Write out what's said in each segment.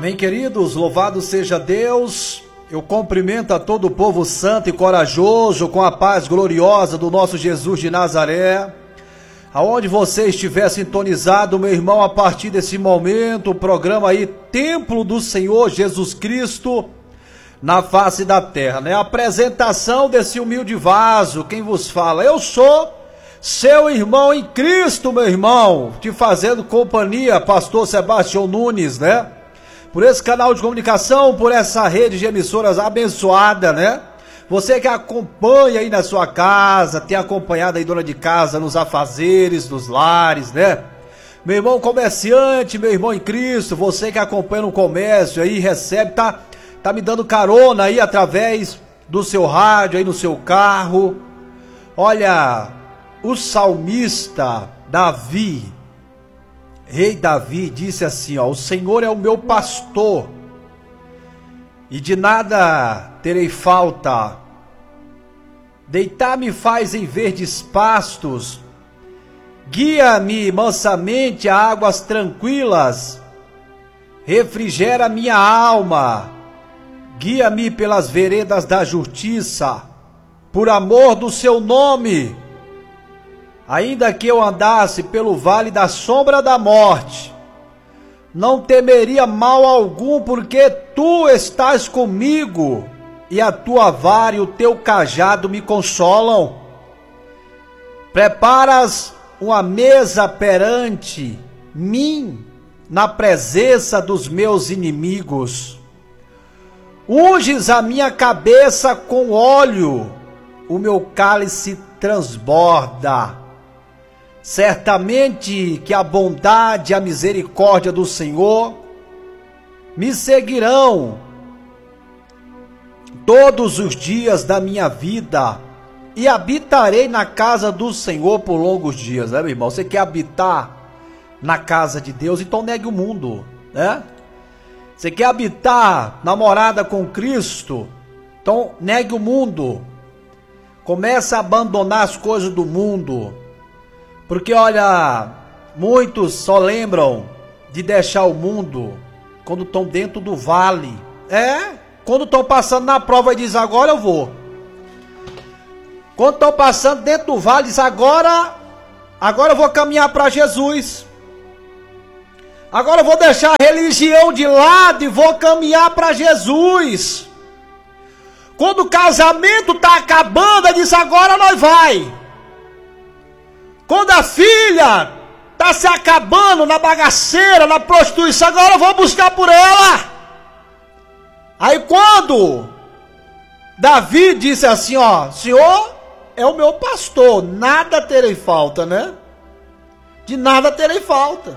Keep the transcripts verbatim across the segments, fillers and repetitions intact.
Amém, queridos, louvado seja Deus. Eu cumprimento a todo o povo santo e corajoso com a paz gloriosa do nosso Jesus de Nazaré. Aonde você estiver sintonizado, meu irmão, a partir desse momento, o programa aí, Templo do Senhor Jesus Cristo na face da terra, né? A apresentação desse humilde vaso, quem vos fala? Eu sou seu irmão em Cristo, meu irmão, te fazendo companhia, pastor Sebastião Nunes, né? Por esse canal de comunicação, por essa rede de emissoras abençoada, né? Você que acompanha aí na sua casa, tem acompanhado aí dona de casa nos afazeres, nos lares, né? Meu irmão comerciante, meu irmão em Cristo, você que acompanha no comércio aí, recebe, tá, tá me dando carona aí através do seu rádio, aí no seu carro. Olha, o salmista Davi, rei Davi, disse assim, ó: o Senhor é o meu pastor e de nada terei falta. Deitar-me faz em verdes pastos, guia-me mansamente a águas tranquilas, refrigera minha alma, guia-me pelas veredas da justiça, por amor do seu nome. Ainda que eu andasse pelo vale da sombra da morte, não temeria mal algum, porque tu estás comigo, e a tua vara e o teu cajado me consolam. Preparas uma mesa perante mim, na presença dos meus inimigos. Unges a minha cabeça com óleo, o meu cálice transborda. Certamente que a bondade e a misericórdia do Senhor me seguirão todos os dias da minha vida, e habitarei na casa do Senhor por longos dias, né, meu irmão? Você quer habitar na casa de Deus? Então negue o mundo, né? Você quer habitar na morada com Cristo? Então negue o mundo. Comece a abandonar as coisas do mundo. Porque, olha, muitos só lembram de deixar o mundo quando estão dentro do vale. É, quando estão passando na prova e diz, agora eu vou. Quando estão passando dentro do vale, diz, agora, agora eu vou caminhar para Jesus. Agora eu vou deixar a religião de lado e vou caminhar para Jesus. Quando o casamento está acabando, diz, agora nós vai. Quando a filha está se acabando na bagaceira, na prostituição, agora eu vou buscar por ela. Aí quando Davi disse assim, ó, Senhor é o meu pastor, nada terei falta, né? De nada terei falta.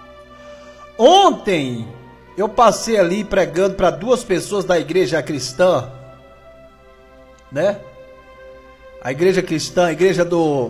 Ontem eu passei ali pregando para duas pessoas da igreja cristã, né? A igreja cristã, a igreja do...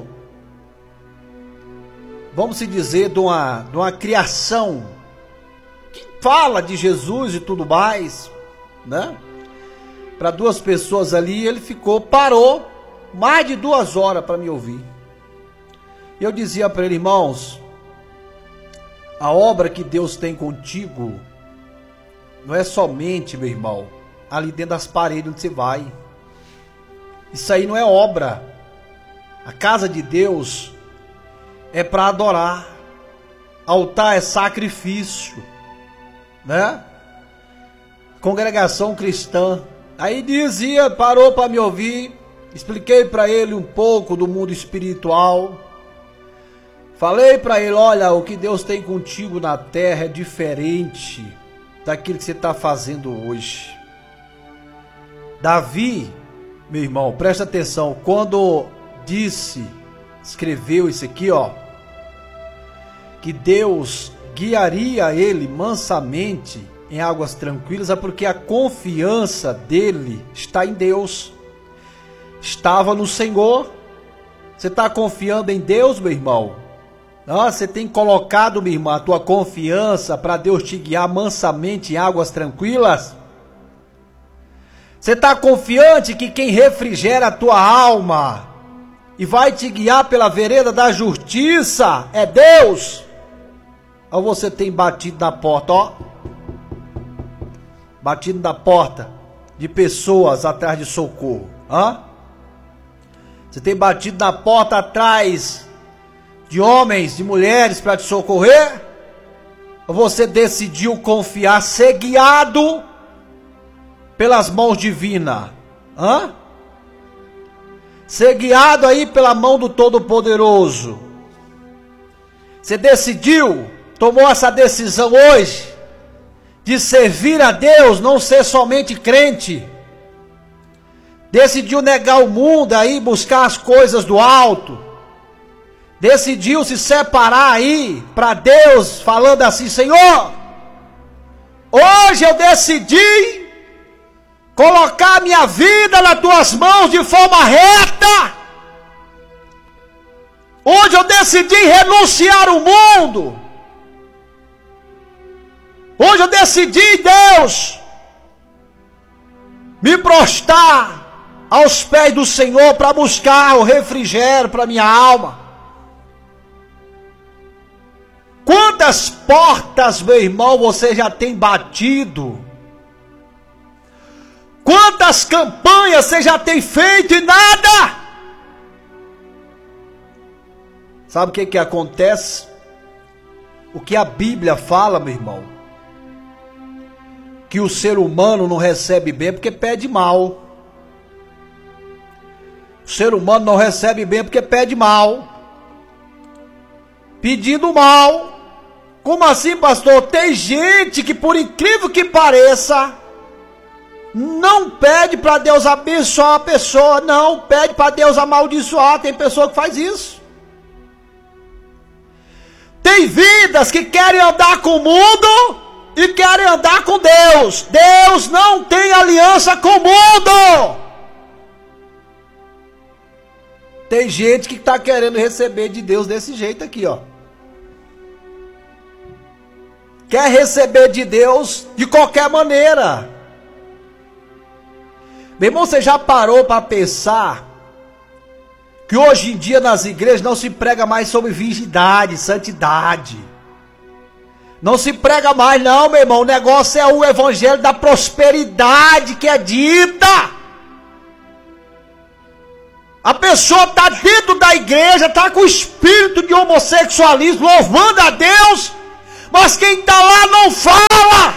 vamos se dizer, de uma, de uma criação que fala de Jesus e tudo mais, né? Para duas pessoas ali, ele ficou, parou mais de duas horas para me ouvir. E eu dizia para ele, irmãos, a obra que Deus tem contigo não é somente, meu irmão, ali dentro das paredes onde você vai. Isso aí não é obra. A casa de Deus é para adorar. Altar é sacrifício, né? Congregação cristã. Aí dizia, parou para me ouvir, expliquei para ele um pouco do mundo espiritual. Falei para ele, olha, o que Deus tem contigo na terra é diferente daquilo que você está fazendo hoje. Davi, meu irmão, presta atenção, quando disse, escreveu isso aqui, ó, que Deus guiaria ele mansamente em águas tranquilas, é porque a confiança dele está em Deus, estava no Senhor. Você está confiando em Deus, meu irmão? Não, você tem colocado, minha irmã, a tua confiança para Deus te guiar mansamente em águas tranquilas? Você está confiante que quem refrigera a tua alma e vai te guiar pela vereda da justiça é Deus? Ou você tem batido na porta, ó, batido na porta de pessoas atrás de socorro? Hã? Você tem batido na porta atrás de homens, de mulheres para te socorrer? Ou você decidiu confiar, ser guiado pelas mãos divinas? Hã? Ser guiado aí pela mão do Todo-Poderoso. Você decidiu, tomou essa decisão hoje, de servir a Deus, não ser somente crente. Decidiu negar o mundo aí, buscar as coisas do alto. Decidiu se separar aí para Deus, falando assim: Senhor, hoje eu decidi colocar minha vida nas tuas mãos de forma reta. Hoje eu decidi renunciar ao mundo. Hoje eu decidi, Deus, me prostrar aos pés do Senhor para buscar o refrigério para minha alma. Quantas portas, meu irmão, você já tem batido? Quantas campanhas você já tem feito e nada? Sabe o que que acontece? O que a Bíblia fala, meu irmão, que o ser humano não recebe bem porque pede mal. O ser humano não recebe bem porque pede mal. Pedindo mal. Como assim, pastor? Tem gente que, por incrível que pareça, não pede para Deus abençoar a pessoa, não pede para Deus amaldiçoar. Tem pessoa que faz isso. Tem vidas que querem andar com o mundo e querem andar com Deus. Deus não tem aliança com o mundo. Tem gente que está querendo receber de Deus desse jeito aqui, ó. Quer receber de Deus de qualquer maneira. Meu irmão, você já parou para pensar que hoje em dia nas igrejas não se prega mais sobre virgindade, santidade? Não se prega mais não, meu irmão. O negócio é o evangelho da prosperidade que é dita. A pessoa está dentro da igreja, está com o espírito de homossexualismo, louvando a Deus, mas quem está lá não fala.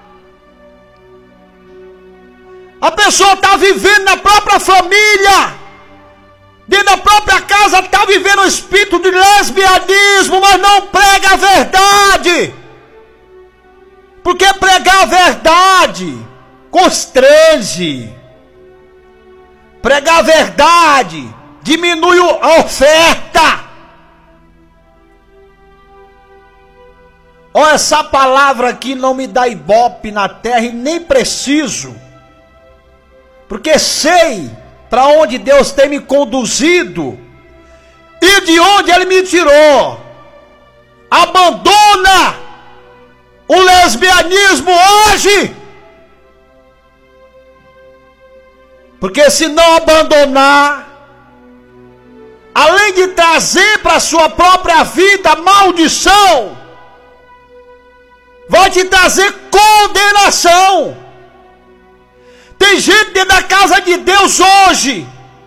A pessoa está vivendo na própria família, dentro da própria casa, está vivendo o espírito de lesbianismo, mas não prega a verdade. Porque pregar a verdade constrange. Pregar a verdade diminui a oferta. Olha, essa palavra aqui não me dá ibope na terra e nem preciso. Porque sei para onde Deus tem me conduzido e de onde Ele me tirou. Abandona o lesbianismo hoje. Porque se não abandonar, além de trazer para a sua própria vida maldição, vai te trazer condenação. Tem gente dentro da casa de Deus hoje,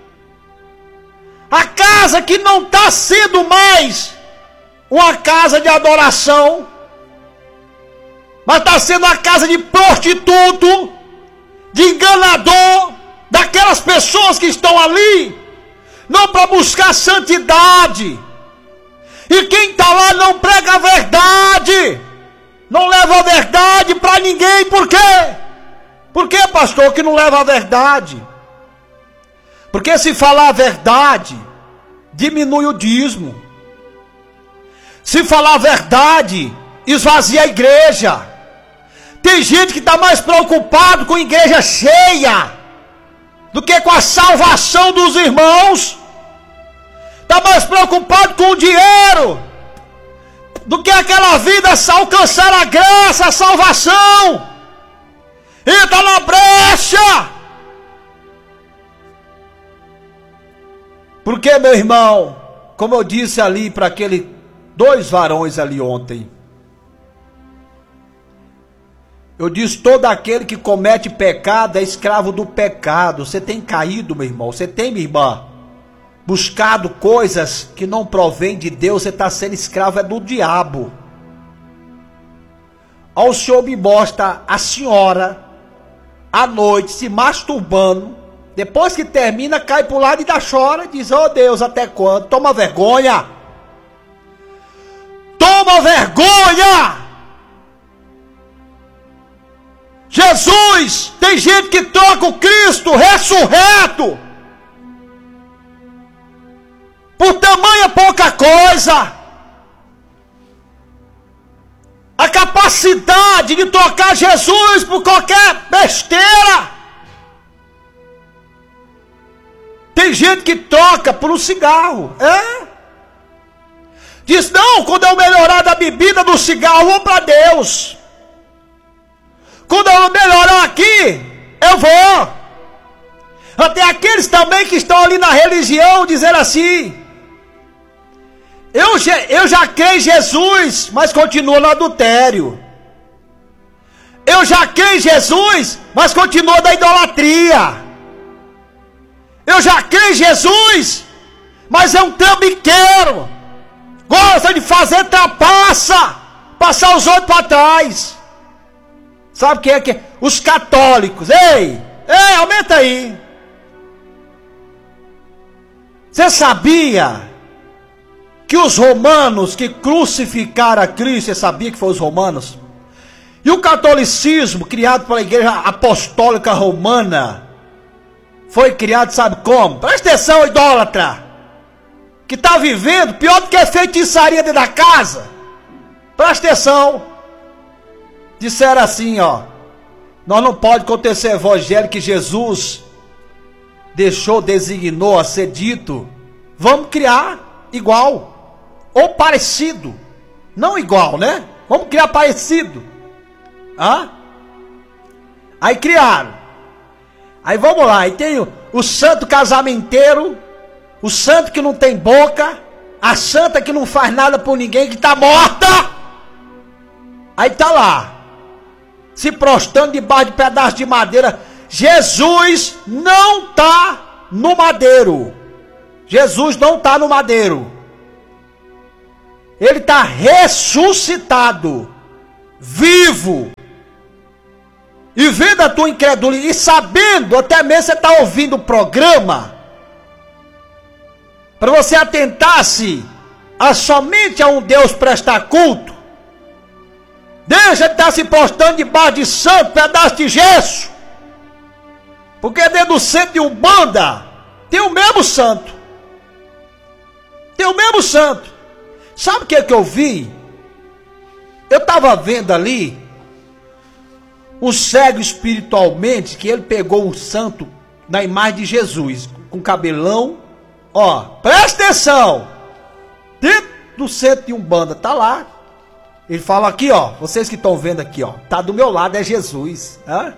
a casa que não está sendo mais uma casa de adoração, mas está sendo uma casa de prostituto, de enganador, daquelas pessoas que estão ali, não para buscar santidade. E quem está lá não prega a verdade, não leva a verdade para ninguém. Por quê? Por que, pastor, que não leva a verdade? Porque se falar a verdade, diminui o dízimo. Se falar a verdade, esvazia a igreja. Tem gente que está mais preocupado com a igreja cheia do que com a salvação dos irmãos. Está mais preocupado com o dinheiro do que aquela vida alcançar a graça, a salvação. Entra na brecha. Porque, meu irmão, como eu disse ali para aqueles dois varões ali ontem, Eu disse, todo aquele que comete pecado é escravo do pecado. Você tem caído, meu irmão, você tem, minha irmã, buscado coisas que não provém de Deus, você está sendo escravo é do diabo. Ao Senhor me mostra a senhora, à noite, se masturbando, depois que termina, cai pro lado e dá chora, diz, oh Deus, até quando? Toma vergonha! Toma vergonha! Jesus, tem gente que troca o Cristo ressurreto por tamanha pouca coisa. A capacidade de trocar Jesus por qualquer besteira. Tem gente que troca por um cigarro, é? Diz, não, quando eu melhorar da bebida do cigarro, eu vou para Deus. Quando eu melhorar aqui, eu vou. Até aqueles também que estão ali na religião, dizendo assim, eu, eu já creio em Jesus, mas continua no adultério. Eu já creio em Jesus, mas continua na idolatria. Eu já creio em Jesus, mas é um trambiqueiro. Gosta de fazer trapaça, passar os outros para trás. Sabe o que é que é? Os católicos. Ei, ei, aumenta aí. Você sabia que os romanos que crucificaram a Cristo, você sabia que foram os romanos? E o catolicismo, criado pela igreja apostólica romana, foi criado, sabe como? Presta atenção, idólatra, que está vivendo pior do que a feitiçaria dentro da casa. Presta atenção. Disseram assim, ó, nós não pode acontecer o evangelho que Jesus deixou, designou a ser dito. Vamos criar igual, ou parecido, não igual, né? Vamos criar parecido. Hã? Aí criaram. Aí vamos lá, aí tem o, o santo casamenteiro, o santo que não tem boca, a santa que não faz nada por ninguém, que está morta. Aí tá lá, se prostrando debaixo de pedaço de madeira. Jesus não está no madeiro. Jesus não está no madeiro. Ele está ressuscitado, vivo. E vendo a tua incredulidade, e sabendo, até mesmo você está ouvindo o programa, para você atentar-se a somente a um Deus prestar culto. Deixa de estar se prostrando debaixo de santo, pedaço de gesso. Porque dentro do centro de Umbanda tem o mesmo santo. Tem o mesmo santo. Sabe o que é que eu vi? Eu estava vendo ali um cego espiritualmente, que ele pegou um santo na imagem de Jesus, com cabelão. Ó, presta atenção. Dentro do centro de Umbanda, tá lá. Ele fala aqui, ó, vocês que estão vendo aqui, ó, tá do meu lado, é Jesus. Hã?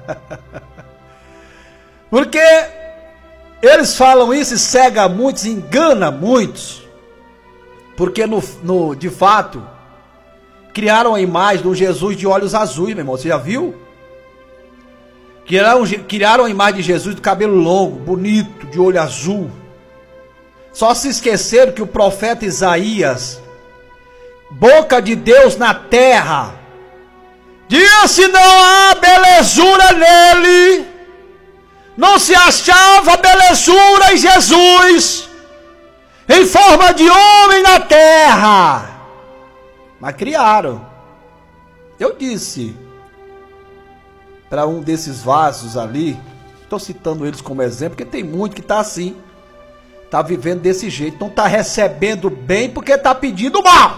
Porque eles falam isso e cega muitos, engana muitos. Porque no, no, de fato, criaram a imagem de um Jesus de olhos azuis, meu irmão, você já viu? Criaram, criaram a imagem de Jesus de cabelo longo, bonito, de olho azul. Só se esqueceram que o profeta Isaías, boca de Deus na terra, disse: não há belezura nele, não se achava belezura em Jesus, em forma de homem na terra. Mas criaram. Eu disse para um desses vasos ali, estou citando eles como exemplo, porque tem muito que está assim, está vivendo desse jeito, não está recebendo bem porque está pedindo mal.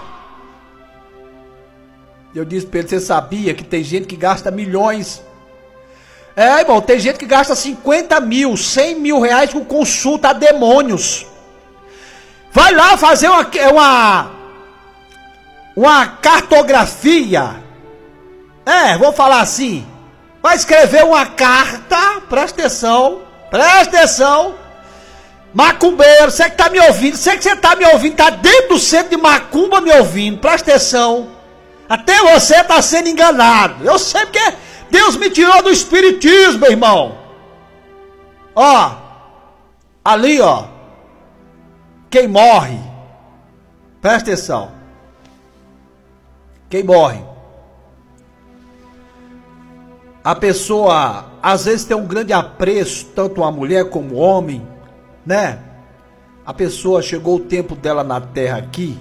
Eu disse para ele: você sabia que tem gente que gasta milhões? É, irmão, tem gente que gasta cinquenta mil, cem mil reais com consulta a demônios. Vai lá fazer uma, uma, uma cartografia. É, vou falar assim. Vai escrever uma carta, presta atenção, presta atenção. Macumbeiro, você que está me ouvindo, você que você está me ouvindo, está dentro do centro de macumba me ouvindo, presta atenção. Até você está sendo enganado. Eu sei porque Deus me tirou do espiritismo, meu irmão. Ó, ali, ó, quem morre, presta atenção, quem morre, a pessoa às vezes tem um grande apreço, tanto a mulher como o homem, né? A pessoa chegou o tempo dela na terra aqui,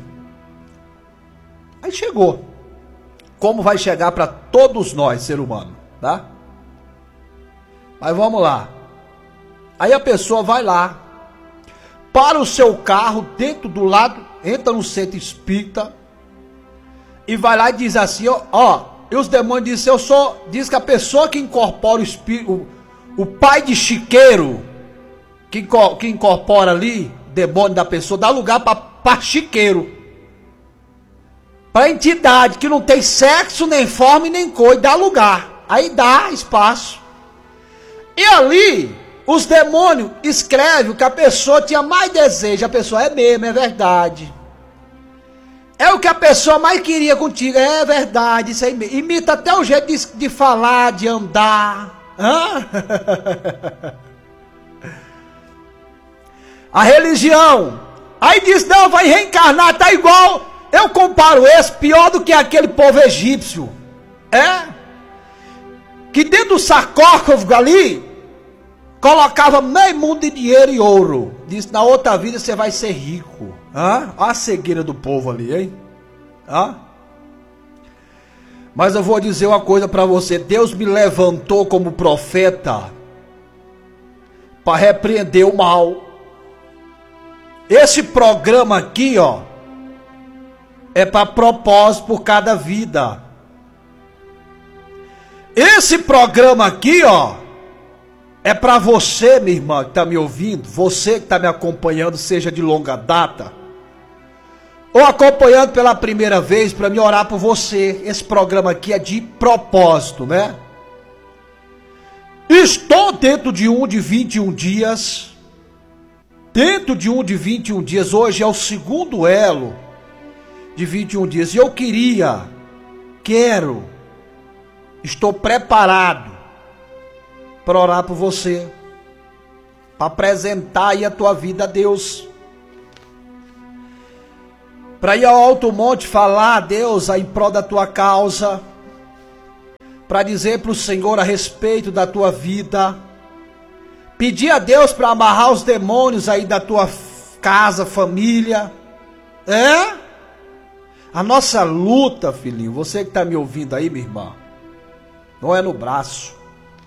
aí chegou, como vai chegar para todos nós, ser humano, tá? Mas vamos lá. Aí a pessoa vai lá, para o seu carro, dentro do lado, entra no centro espírita, e vai lá e diz assim, ó, ó, e os demônios dizem, eu sou, diz que a pessoa que incorpora o espírito, o, o pai de chiqueiro, que, que incorpora ali, demônio da pessoa, dá lugar para chiqueiro, para entidade que não tem sexo, nem forma e nem cor, e dá lugar, aí dá espaço, e ali os demônios escrevem o que a pessoa tinha mais desejo. A pessoa, é mesmo, é verdade. É o que a pessoa mais queria contigo. É verdade, isso aí mesmo. Imita até o jeito de, de falar, de andar. Hã? A religião. Aí diz, não, vai reencarnar, tá igual. Eu comparo esse pior do que aquele povo egípcio. É? Que dentro do sarcófago ali colocava meio mundo de dinheiro e ouro. Diz, na outra vida você vai ser rico. Hã? Olha a cegueira do povo ali, hein? Hã? Mas eu vou dizer uma coisa para você. Deus me levantou como profeta para repreender o mal. Esse programa aqui, ó, é para propósito por cada vida. Esse programa aqui, ó, é para você, minha irmã, que está me ouvindo, você que está me acompanhando, seja de longa data, ou acompanhando pela primeira vez, para me orar por você. Esse programa aqui é de propósito, né? Estou dentro de um de vinte e um dias, dentro de um de vinte e um dias, hoje é o segundo elo de vinte e um dias, e eu queria, quero, estou preparado para orar por você, para apresentar aí a tua vida a Deus, para ir ao alto monte falar a Deus em prol da tua causa, para dizer para o Senhor a respeito da tua vida, pedir a Deus para amarrar os demônios aí da tua casa, família. É? A nossa luta, filhinho, você que está me ouvindo aí, minha irmã, não é no braço.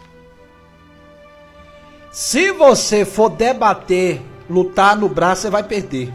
Se você for debater, lutar no braço, você vai perder.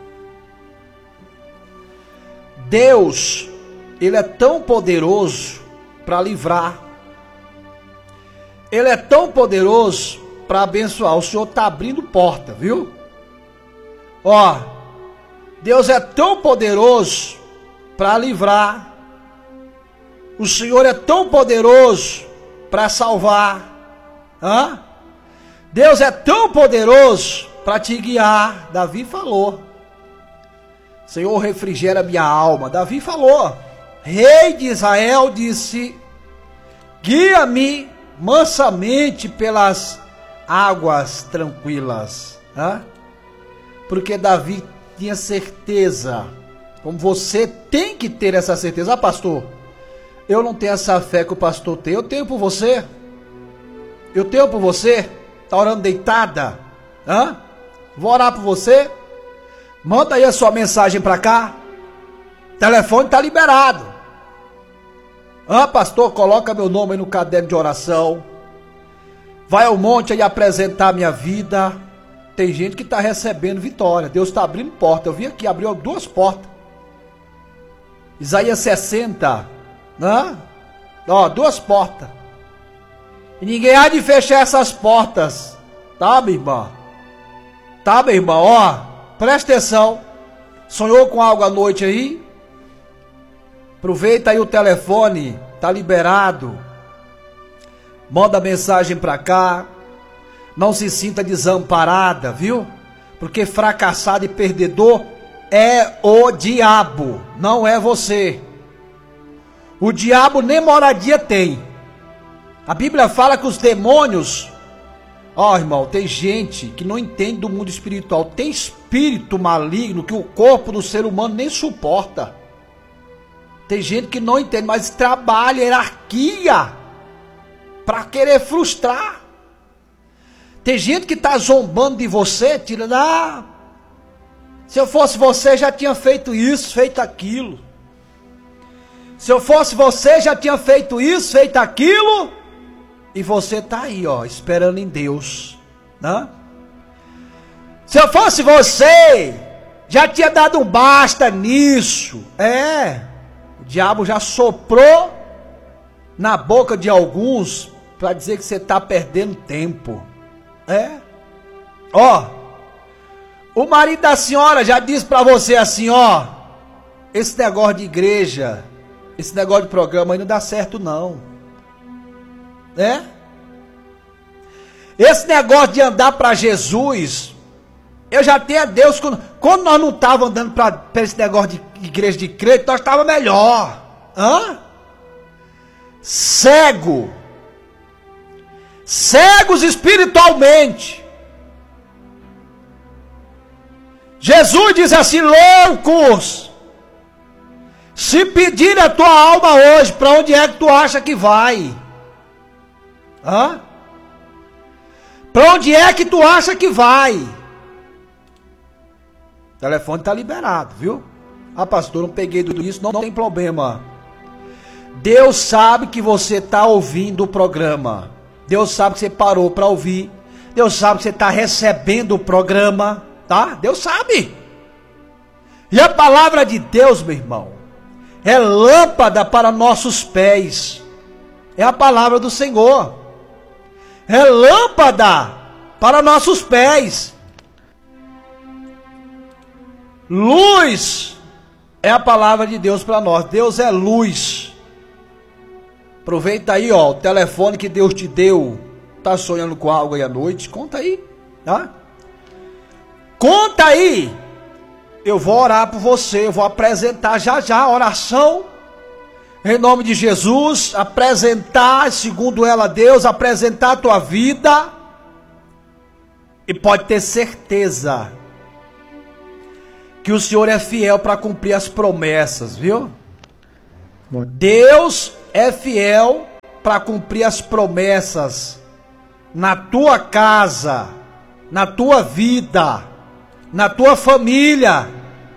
Deus, Ele é tão poderoso para livrar. Ele é tão poderoso para abençoar. O Senhor está abrindo porta, viu? Ó, Deus é tão poderoso para livrar. O Senhor é tão poderoso para salvar. Hã? Deus é tão poderoso para te guiar. Davi falou, Senhor, refrigera minha alma. Davi falou, Rei de Israel disse, guia-me mansamente pelas águas tranquilas. Hã? Porque Davi tinha certeza, como você tem que ter essa certeza. Ah, pastor, eu não tenho essa fé que o pastor tem. Eu tenho por você. Eu tenho por você. Está orando deitada? Hã? Vou orar por você. Manda aí a sua mensagem para cá. O telefone está liberado. Hã, pastor? Coloca meu nome aí no caderno de oração. Vai ao monte aí apresentar a minha vida. Tem gente que está recebendo vitória. Deus está abrindo porta. Eu vim aqui, abriu duas portas. Isaías sessenta. Hã? Ó, duas portas. E ninguém há de fechar essas portas. Tá, minha irmã? Tá, meu irmão? Ó, presta atenção. Sonhou com algo à noite aí? Aproveita aí o telefone. Tá liberado. Manda mensagem pra cá. Não se sinta desamparada, viu? Porque fracassado e perdedor é o diabo, não é você. O diabo nem moradia tem. A Bíblia fala que os demônios... Ó, oh, irmão, tem gente que não entende do mundo espiritual. Tem espírito maligno que o corpo do ser humano nem suporta. Tem gente que não entende, mas trabalha hierarquia para querer frustrar. Tem gente que está zombando de você, tirando, ah, se eu fosse você já tinha feito isso, feito aquilo. Se eu fosse você já tinha feito isso, feito aquilo. E você está aí, ó, esperando em Deus, né? Se eu fosse você, já tinha dado um basta nisso. É, o diabo já soprou na boca de alguns para dizer que você está perdendo tempo. É, ó, o marido da senhora já disse para você assim, ó, esse negócio de igreja, esse negócio de programa aí não dá certo não. É? Esse negócio de andar para Jesus, eu já tenho a Deus, quando, quando nós não estávamos andando para esse negócio de igreja de crente, nós estávamos melhor. Hã? Cego. Cegos espiritualmente. Jesus diz assim, loucos, se pedir a tua alma hoje, para onde é que tu acha que vai? Hã? Para onde é que tu acha que vai? O telefone está liberado, viu? Ah, pastor, não peguei tudo isso, não, não tem problema. Deus sabe que você está ouvindo o programa. Deus sabe que você parou para ouvir. Deus sabe que você está recebendo o programa, tá? Deus sabe. E a palavra de Deus, meu irmão, é lâmpada para nossos pés. É a palavra do Senhor. É lâmpada para nossos pés. Luz é a palavra de Deus para nós. Deus é luz. Aproveita aí, ó, o telefone que Deus te deu. Tá sonhando com algo aí à noite? Conta aí, tá? Conta aí. Eu vou orar por você, eu vou apresentar já já a oração. Em nome de Jesus, apresentar, segundo ela a Deus, apresentar a tua vida. E pode ter certeza que o Senhor é fiel para cumprir as promessas, viu? Deus é fiel para cumprir as promessas na tua casa, na tua vida, na tua família.